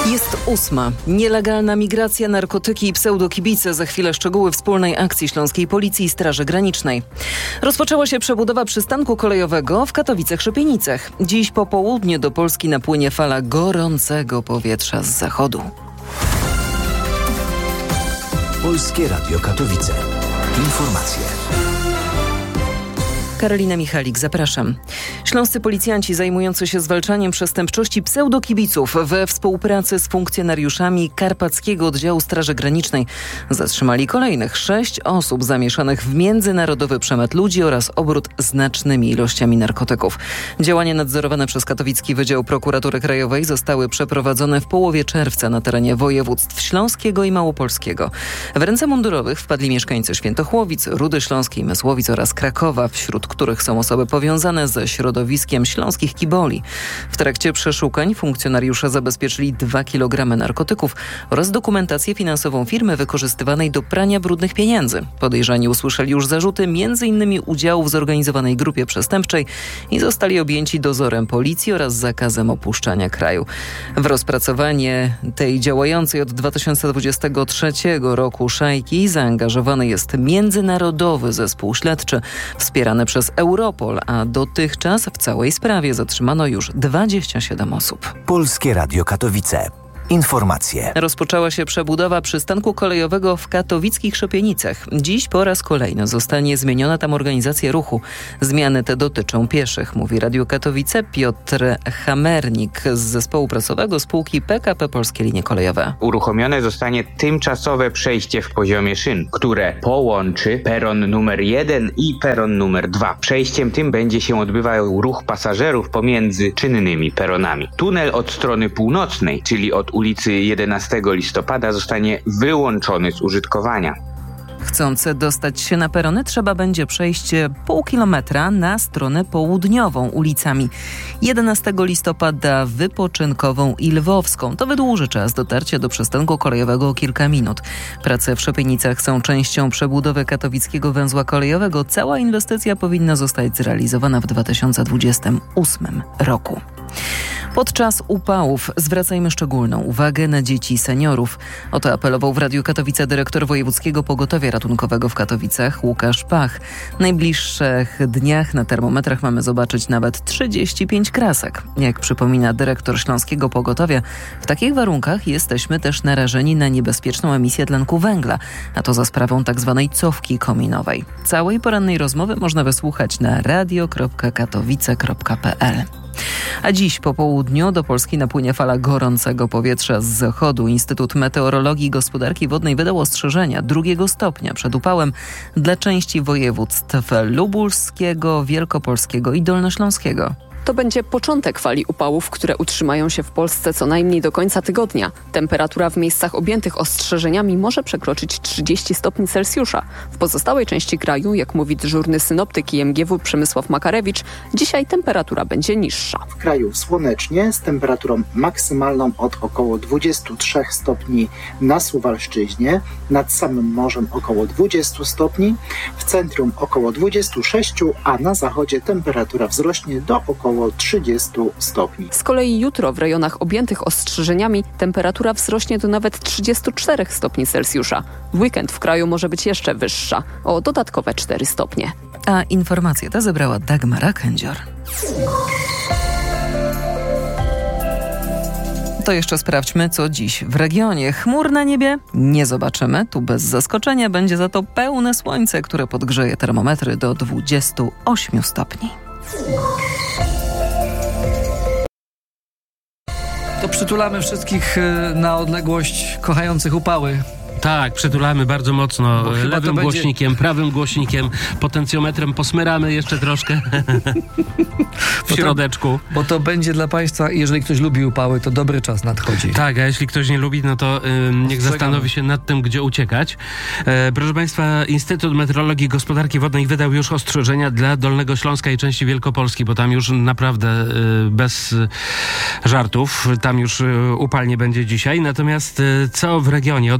Jest 8. Nielegalna migracja, narkotyki i pseudokibice. Za chwilę szczegóły wspólnej akcji Śląskiej Policji i Straży Granicznej. Rozpoczęła się przebudowa przystanku kolejowego w Katowicach-Szopienicach. Dziś po południu do Polski napłynie fala gorącego powietrza z zachodu. Polskie Radio Katowice. Informacje. Karolina Michalik, zapraszam. Śląscy policjanci zajmujący się zwalczaniem przestępczości pseudokibiców we współpracy z funkcjonariuszami Karpackiego Oddziału Straży Granicznej zatrzymali kolejnych 6 osób zamieszanych w międzynarodowy przemyt ludzi oraz obrót znacznymi ilościami narkotyków. Działania nadzorowane przez Katowicki Wydział Prokuratury Krajowej zostały przeprowadzone w połowie czerwca na terenie województw śląskiego i małopolskiego. W ręce mundurowych wpadli mieszkańcy Świętochłowic, Rudy Śląskiej, Mysłowic oraz Krakowa, wśród których są osoby powiązane ze środowiskiem śląskich kiboli. W trakcie przeszukań funkcjonariusze zabezpieczyli 2 kg narkotyków oraz dokumentację finansową firmy wykorzystywanej do prania brudnych pieniędzy. Podejrzani usłyszeli już zarzuty m.in. udziału w zorganizowanej grupie przestępczej i zostali objęci dozorem policji oraz zakazem opuszczania kraju. W rozpracowanie tej działającej od 2023 roku szajki zaangażowany jest międzynarodowy zespół śledczy wspierany przez Europol, a dotychczas w całej sprawie zatrzymano już 27 osób. Polskie Radio Katowice. Informacje. Rozpoczęła się przebudowa przystanku kolejowego w katowickich Szopienicach. Dziś po raz kolejny zostanie zmieniona tam organizacja ruchu. Zmiany te dotyczą pieszych, mówi Radio Katowice Piotr Hamernik z zespołu prasowego spółki PKP Polskie Linie Kolejowe. Uruchomione zostanie tymczasowe przejście w poziomie szyn, które połączy peron numer 1 i peron numer 2. Przejściem tym będzie się odbywał ruch pasażerów pomiędzy czynnymi peronami. Tunel od strony północnej, czyli od ulicy 11 listopada zostanie wyłączony z użytkowania. Chcąc dostać się na perony, trzeba będzie przejść pół kilometra na stronę południową ulicami 11 listopada, Wypoczynkową i Lwowską. To wydłuży czas dotarcia do przystanku kolejowego o kilka minut. Prace w Szopienicach są częścią przebudowy katowickiego węzła kolejowego. Cała inwestycja powinna zostać zrealizowana w 2028 roku. Podczas upałów zwracajmy szczególną uwagę na dzieci i seniorów. O to apelował w Radiu Katowice dyrektor Wojewódzkiego Pogotowia Ratunkowego w Katowicach Łukasz Pach. W najbliższych dniach na termometrach mamy zobaczyć nawet 35 krasek. Jak przypomina dyrektor Śląskiego Pogotowia, w takich warunkach jesteśmy też narażeni na niebezpieczną emisję tlenku węgla, a to za sprawą tzw. cofki kominowej. Całej porannej rozmowy można wysłuchać na radio.katowice.pl. A dziś po południu do Polski napłynie fala gorącego powietrza z zachodu. Instytut Meteorologii i Gospodarki Wodnej wydał ostrzeżenia 2 stopnia przed upałem dla części województw lubelskiego, wielkopolskiego i dolnośląskiego. To będzie początek fali upałów, które utrzymają się w Polsce co najmniej do końca tygodnia. Temperatura w miejscach objętych ostrzeżeniami może przekroczyć 30 stopni Celsjusza. W pozostałej części kraju, jak mówi dyżurny synoptyk IMGW Przemysław Makarewicz, dzisiaj temperatura będzie niższa. W kraju słonecznie z temperaturą maksymalną od około 23 stopni na Suwalszczyźnie, nad samym morzem około 20 stopni, w centrum około 26, a na zachodzie temperatura wzrośnie do około 30 stopni. Z kolei jutro w rejonach objętych ostrzeżeniami temperatura wzrośnie do nawet 34 stopni Celsjusza. W weekend w kraju może być jeszcze wyższa, o dodatkowe 4 stopnie. A informacje te zebrała Dagmara Kędzior. To jeszcze sprawdźmy, co dziś w regionie. Chmur na niebie nie zobaczymy. Tu bez zaskoczenia będzie za to pełne słońce, które podgrzeje termometry do 28 stopni. To przytulamy wszystkich na odległość kochających upały. Tak, przytulamy bardzo mocno lewym głośnikiem, prawym głośnikiem, potencjometrem posmyramy jeszcze troszkę w środeczku. Bo to będzie dla Państwa, jeżeli ktoś lubi upały, to dobry czas nadchodzi. Tak, a jeśli ktoś nie lubi, no to niech zastanowi się nad tym, gdzie uciekać. Proszę Państwa, Instytut Meteorologii i Gospodarki Wodnej wydał już ostrzeżenia dla Dolnego Śląska i części Wielkopolski, bo tam już naprawdę bez żartów, tam już upalnie będzie dzisiaj. Natomiast co w regionie? Od rana do wieczora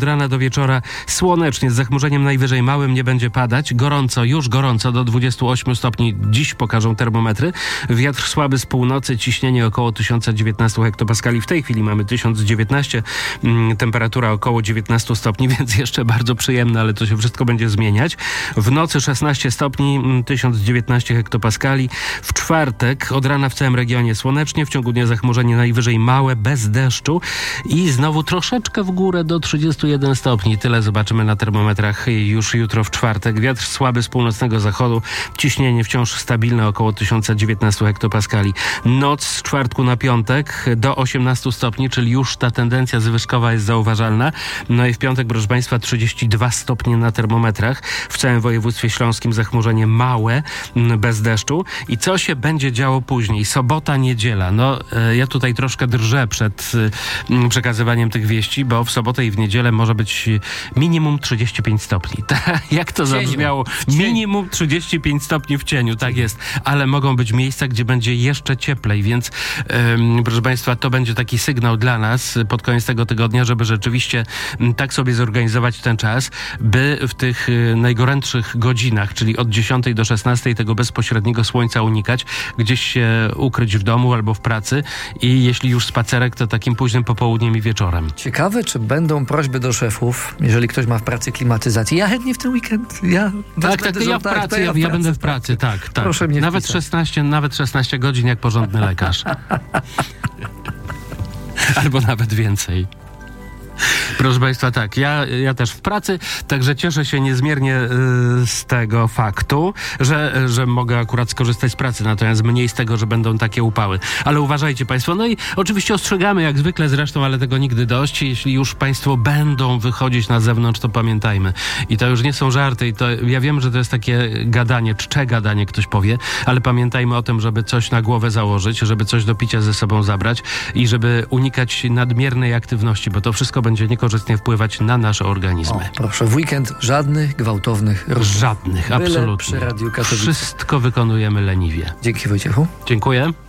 wieczora słonecznie, z zachmurzeniem najwyżej małym, nie będzie padać. Gorąco, już gorąco, do 28 stopni dziś pokażą termometry. Wiatr słaby z północy, ciśnienie około 1019 hektopaskali. W tej chwili mamy 1019, temperatura około 19 stopni, więc jeszcze bardzo przyjemne, ale to się wszystko będzie zmieniać. W nocy 16 stopni, 1019 hektopaskali. W czwartek od rana w całym regionie słonecznie, w ciągu dnia zachmurzenie najwyżej małe, bez deszczu i znowu troszeczkę w górę do 31 stopni. Tyle zobaczymy na termometrach już jutro w czwartek. Wiatr słaby z północnego zachodu, ciśnienie wciąż stabilne około 1019 hektopaskali. Noc z czwartku na piątek do 18 stopni, czyli już ta tendencja zwyżkowa jest zauważalna. No i w piątek, proszę Państwa, 32 stopnie na termometrach. W całym województwie śląskim zachmurzenie małe, bez deszczu. I co się będzie działo później? Sobota, niedziela. No, ja tutaj troszkę drżę przed przekazywaniem tych wieści, bo w sobotę i w niedzielę może być minimum 35 stopni. Jak to zabrzmiało? Minimum 35 stopni w cieniu, tak jest. Ale mogą być miejsca, gdzie będzie jeszcze cieplej, więc proszę Państwa, to będzie taki sygnał dla nas pod koniec tego tygodnia, żeby rzeczywiście tak sobie zorganizować ten czas, by w tych najgorętszych godzinach, czyli od 10 do 16 tego bezpośredniego słońca unikać, gdzieś się ukryć w domu albo w pracy i jeśli już spacerek, to takim późnym popołudniem i wieczorem. Ciekawe, czy będą prośby do szefów, jeżeli ktoś ma w pracy klimatyzację. Ja chętnie w ten weekend. Ja będę w pracy, tak. Proszę mnie nawet wpisać. 16 godzin jak porządny lekarz. Albo nawet więcej. Proszę Państwa, tak, ja też w pracy, także cieszę się niezmiernie z tego faktu, że mogę akurat skorzystać z pracy, natomiast mniej z tego, że będą takie upały. Ale uważajcie Państwo, no i oczywiście ostrzegamy jak zwykle zresztą, ale tego nigdy dość. Jeśli już Państwo będą wychodzić na zewnątrz, to pamiętajmy. I to już nie są żarty i to ja wiem, że to jest takie gadanie, czcze gadanie ktoś powie, ale pamiętajmy o tym, żeby coś na głowę założyć, żeby coś do picia ze sobą zabrać i żeby unikać nadmiernej aktywności, bo to wszystko będzie niekorzystnie wpływać na nasze organizmy. Proszę, w weekend żadnych gwałtownych ruchów. Żadnych, Byle absolutnie. przy Radiu Katowice. Wszystko wykonujemy leniwie. Dzięki, Wojciechu. Dziękuję.